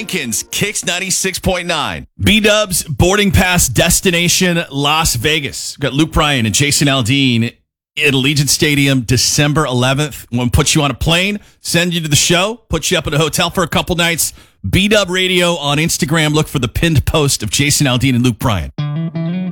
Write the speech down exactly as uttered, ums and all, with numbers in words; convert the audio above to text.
Rankins, Kicks ninety-six point nine. B-Dubs boarding pass destination Las Vegas. We've got Luke Bryan and Jason Aldean at Allegiant Stadium December eleventh. We'll put you on a plane, send you to the show, put you up at a hotel for a couple nights. B-Dub Radio on Instagram. Look for the pinned post of Jason Aldean and Luke Bryan.